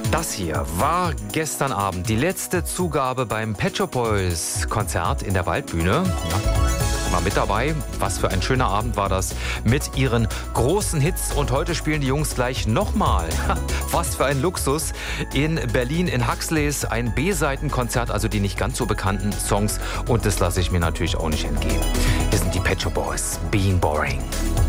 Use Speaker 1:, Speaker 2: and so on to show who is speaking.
Speaker 1: Das hier war gestern Abend die letzte Zugabe beim Pet Shop Boys Konzert in der Waldbühne. Ja, war mit dabei. Was für ein schöner Abend war das mit ihren großen Hits. Und heute spielen die Jungs gleich nochmal. Was für ein Luxus. In Berlin in Huxleys ein B-Seiten-Konzert, also die nicht ganz so bekannten Songs. Und das lasse ich mir natürlich auch nicht entgehen. Wir sind die Pet Shop Boys. Being Boring.